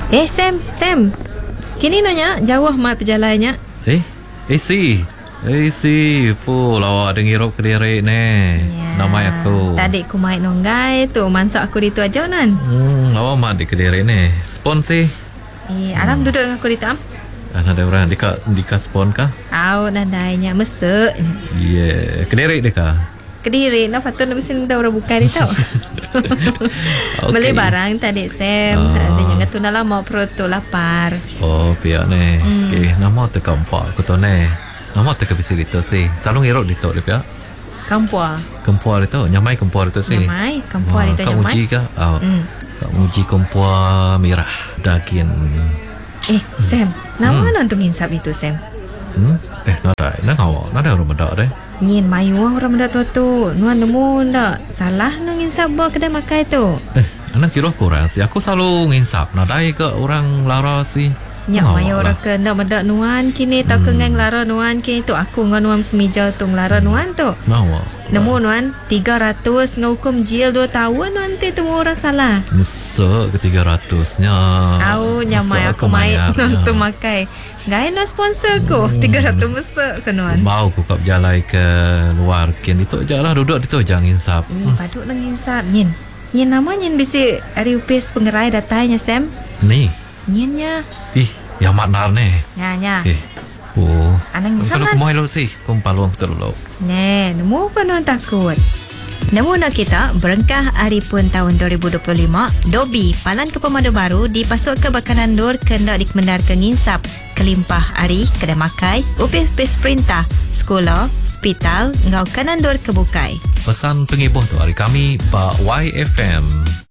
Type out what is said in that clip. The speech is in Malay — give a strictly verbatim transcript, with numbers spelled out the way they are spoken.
Eh Sam, Sam. Kini nanya jauh mai perjalannya. Eh, eh si. Eh si, pu lawak dengirup Kediri ni. Ya. Nama aku. Tadi aku mai nonggai tu, masak aku di tu aja nan. Hmm, lawak mak di Kediri ni. Spon si. Eh, alam hmm. duduk dengan aku di tam. Ada orang dika dika spon kah? Au nandainya mesek. Yeah, Kediri deka. Kediri, nak patut nak mesti minta orang buka dia tau. Okay. Beli barang tadi Sam. Uh. Dia jangan tu nak lama perut tu lapar. Oh, pihak ni. Hmm. Okay, nama tu kampak aku tu ni. Nama tu ke bisi itu sih. Selalu ngirok di tu dia pihak. Kampua. Kampua itu, nyamai kampua itu sih. Nyamai, kampua itu nyamai. Kau uji kah? Oh. Hmm. Kau uji kampua merah. Daging. Eh, Sam. Nama hmm. nanti nginsap itu Sam. Hmm? Eh, nada. Nak awak. Nada orang benda deh. Ngin mayu orang benda tu tu. Nuan nemu ndak? Salah nak nginsap bawa kedai makai tu. Eh, anak kira kurang sih. Aku selalu nginsap. Nadai ke orang lara sih. Nyak mayu orang ke ndak benda nuan kini tak hmm. kengang lara nuan kini tu aku ngan nuan semija tu lara nuan tu. Nawa. Nemu nuan tiga ratus ngukum jil dua tahun nanti tu orang salah. Mesek ke tiga ratusnya. Au nyamai aku main tu makai. Gaya nak sponsor ku hmm. tiga ratus mesek ke nuan. Mau ku kap jalan ke luar kin itu aja lah duduk itu jangan insap. Eh hmm. paduk nang insap nyin. Nyin nama nyin bisi ari upis pengerai datanya Sam. Ni. Nyinnya. Ih, yang maknar ni. Nya nya. Eh. Oh. Anang insap. Kalau kemoi lo sih, kum paluang betul lo. Ne, nemu apa nuan takut. Namun kita berengkah hari pun tahun dua ribu dua puluh lima, Dobi palan ke pemadu baru dipasuk ke bakanan dur kendak dikemendar ke nginsap kelimpah hari kedai makai upis-upis perintah sekolah hospital ngau kanan dur kebukai. Pesan pengibuh tu hari kami ba Y F M.